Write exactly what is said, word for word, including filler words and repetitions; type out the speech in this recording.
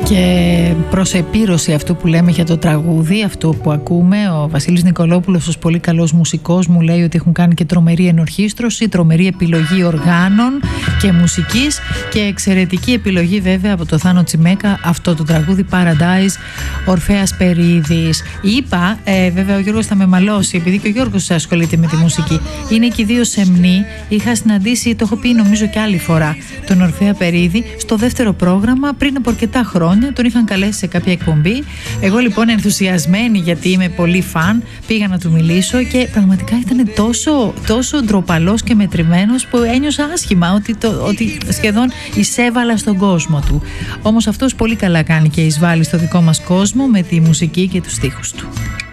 Και προς επίρρωση αυτού που λέμε για το τραγούδι, αυτό που ακούμε, ο Βασίλης Νικολόπουλος, ως πολύ καλός μουσικός, μου λέει ότι έχουν κάνει και τρομερή ενορχήστρωση, τρομερή επιλογή οργάνων και μουσικής και εξαιρετική επιλογή βέβαια από το Θάνο Τσιμέκα, αυτό το τραγούδι Paradise, Ορφέας Περίδης. Είπα, ε, βέβαια ο Γιώργος θα με μαλώσει, επειδή και ο Γιώργος ασχολείται με τη μουσική, είναι και οι δύο σεμνοί. Είχα συναντήσει, το έχω πει νομίζω και άλλη φορά, τον Ορφέα Περίδη στο δεύτερο πρόγραμμα πριν από αρκετά χρόνια. Τον είχαν καλέσει σε κάποια εκπομπή. Εγώ λοιπόν ενθουσιασμένη, γιατί είμαι πολύ φαν, πήγα να του μιλήσω και πραγματικά ήταν τόσο, τόσο ντροπαλός και μετρημένος που ένιωσα άσχημα ότι, το, ότι σχεδόν εισέβαλα στον κόσμο του. Όμως αυτός πολύ καλά κάνει και εισβάλλει στο δικό μας κόσμο με τη μουσική και τους στίχους του.